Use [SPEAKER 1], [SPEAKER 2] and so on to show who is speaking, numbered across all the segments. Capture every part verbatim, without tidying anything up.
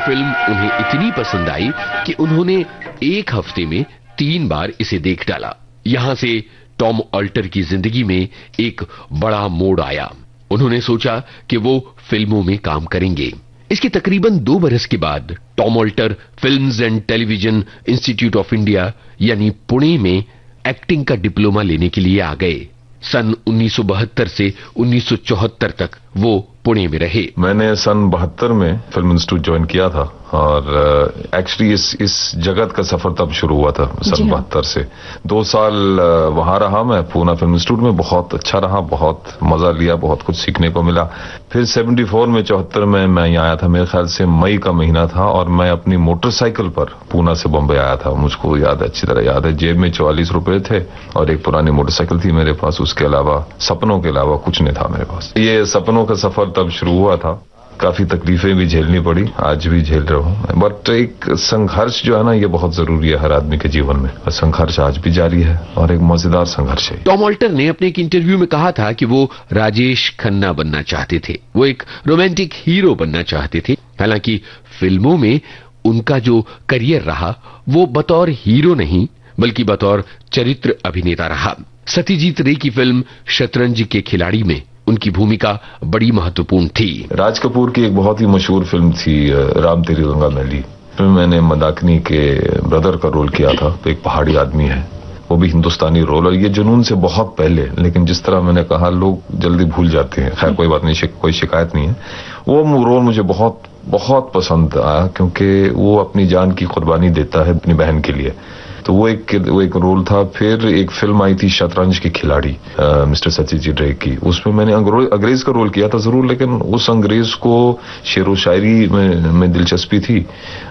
[SPEAKER 1] Film उन्हें इतनी पसंद आई कि उन्होंने एक हफ्ते में तीन बार इसे देख डाला। यहां से टॉम ऑल्टर की जिंदगी में एक बड़ा मोड़ आया। उन्होंने सोचा कि वो फिल्मों में काम करेंगे। इसके तकरीबन दो बरस के बाद Tom alter films and television institute of India यानी पुणे में एक्टिंग का डिप्लोमा लेने के लिए आ गए। सन उन्नीस सौ बहत्तर से उन्नीस सौ चौहत्तर तक वो पुणे में रहे।
[SPEAKER 2] मैंने सन बहत्तर में फिल्म इंस्टीट्यूट ज्वाइन किया था और एक्चुअली uh, इस इस जगत का सफर तब शुरू हुआ था सन बहत्तर से। दो साल uh, वहां रहा मैं पूना फिल्म इंस्टीट्यूट में, बहुत अच्छा रहा, बहुत मजा लिया, बहुत कुछ सीखने को मिला। फिर चौहत्तर में चौहत्तर में मैं यहाँ आया था, मेरे ख्याल से मई का महीना था, और मैं अपनी मोटरसाइकिल पर पूना से बम्बई आया था। मुझको याद है, अच्छी तरह याद है। जेब में चौवालीस रुपए थे और एक पुरानी मोटरसाइकिल थी मेरे पास। उसके अलावा सपनों के अलावा कुछ नहीं था मेरे पास। ये सपनों का सफर तब शुरू हुआ था। काफी तकलीफें भी झेलनी पड़ी, आज भी झेल रहा हूं, बट एक संघर्ष जो है ना, ये बहुत जरूरी है हर आदमी के जीवन में। संघर्ष आज भी जारी है और एक मजेदार संघर्ष है।
[SPEAKER 1] टॉम ऑल्टर ने अपने एक इंटरव्यू में कहा था कि वो राजेश खन्ना बनना चाहते थे, वो एक रोमांटिक हीरो बनना चाहते थे। हालांकि फिल्मों में उनका जो करियर रहा वो बतौर हीरो नहीं बल्कि बतौर चरित्र अभिनेता रहा। सत्यजीत रे की फिल्म शतरंज के खिलाड़ी में उनकी भूमिका बड़ी महत्वपूर्ण थी।
[SPEAKER 2] राज कपूर की एक बहुत ही मशहूर फिल्म थी राम तेरी गंगा मैली। फिल्म मैंने मंदाकिनी के ब्रदर का रोल किया था। तो एक पहाड़ी आदमी है, वो भी हिंदुस्तानी रोल, और ये जुनून से बहुत पहले, लेकिन जिस तरह मैंने कहा लोग जल्दी भूल जाते हैं। खैर कोई बात नहीं, शिक, कोई शिकायत नहीं है। वो रोल मुझे बहुत बहुत पसंद आया क्योंकि वो अपनी जान की कुर्बानी देता है अपनी बहन के लिए। तो वो एक वो एक रोल था। फिर एक फिल्म आई थी शतरंज की खिलाड़ी मिस्टर सत्यजीत रे की। उसमें मैंने अंग्रेज का रोल किया था जरूर, लेकिन उस अंग्रेज को शेरो शायरी में, में दिलचस्पी थी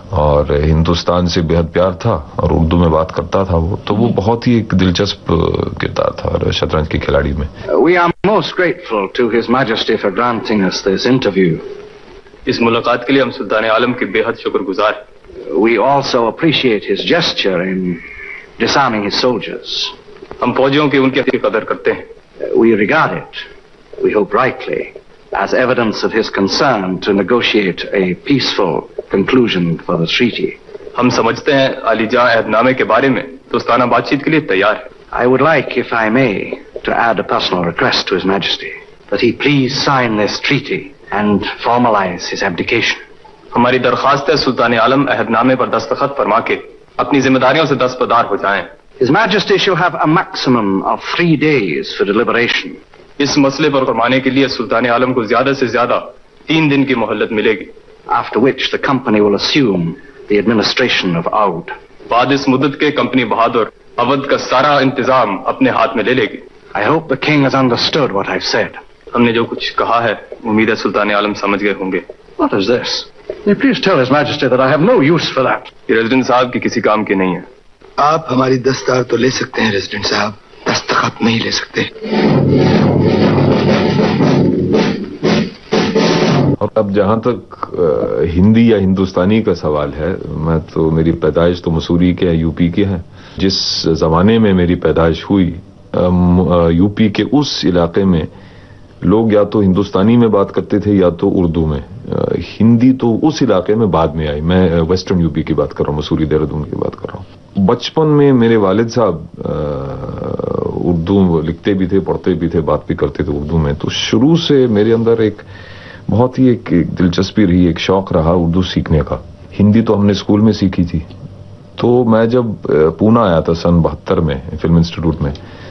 [SPEAKER 2] और हिंदुस्तान से बेहद प्यार था और उर्दू में बात करता था वो। तो वो बहुत ही एक दिलचस्प किरदार था शतरंज की खिलाड़ी में।
[SPEAKER 3] We are most grateful to His Majesty for granting us this interview.
[SPEAKER 4] इस मुलाकात के लिए हम सुल्तान आलम के बेहद शुक्रगुजार हैं।
[SPEAKER 3] We also appreciate his gesture in disarming his soldiers.
[SPEAKER 4] हम फौजियों की उनकी कदर करते हैं।
[SPEAKER 3] We regard it, we hope rightly, as evidence of his concern to negotiate a peaceful conclusion for the treaty.
[SPEAKER 4] हम समझते हैं अलीजा अहदनामे के बारे में दोस्ताना बातचीत के लिए तैयार है।
[SPEAKER 3] I would like, if I may, to add a personal request to His Majesty that he please sign this treaty and formalize his abdication.
[SPEAKER 4] हमारी दरखास्त है सुल्तान आलम अहदनामे पर दस्तखत फरमा के अपनी जिम्मेदारियों से दस्तबरदार हो जाएं।
[SPEAKER 3] His Majesty shall have a maximum of three days for deliberation.
[SPEAKER 4] इस मसले पर फरमाने के लिए सुल्तान आलम को ज्यादा से ज्यादा तीन दिन की मोहलत मिलेगी।
[SPEAKER 3] After which the company will assume the administration of Oud.
[SPEAKER 4] बाद इस मुद्दत के कंपनी बहादुर अवध का सारा इंतजाम अपने हाथ में ले लेगी।
[SPEAKER 3] I hope the king has understood what I've said.
[SPEAKER 4] हमने जो कुछ कहा है उम्मीद है सुल्तान आलम समझ गए होंगे।
[SPEAKER 3] What is this? May please tell His Majesty that I have no use for that.
[SPEAKER 4] ये रेजिडेंट साहब की किसी काम की नहीं है।
[SPEAKER 5] आप हमारी दस्तार तो ले सकते हैं रेजिडेंट साहब, दस्तखत नहीं ले सकते।
[SPEAKER 2] और अब जहां तक हिंदी या हिंदुस्तानी का सवाल है, मैं तो मेरी पैदाइश तो मसूरी के यूपी के है। जिस जमाने में मेरी पैदाइश हुई यूपी के उस इलाके में लोग या तो हिंदुस्तानी में बात करते थे या तो उर्दू में। हिंदी तो उस इलाके में बाद में आई। मैं वेस्टर्न यूपी की बात कर रहा हूँ, मसूरी देहरादून की बात कर रहा हूँ। बचपन में मेरे वालिद साहब उर्दू लिखते भी थे, पढ़ते भी थे, बात भी करते थे उर्दू में। तो शुरू से मेरे अंदर एक बहुत ही एक, एक दिलचस्पी रही, एक शौक रहा उर्दू सीखने का। हिंदी तो हमने स्कूल में सीखी थी। तो मैं जब पूना आया था सन बहत्तर में फिल्म इंस्टीट्यूट में,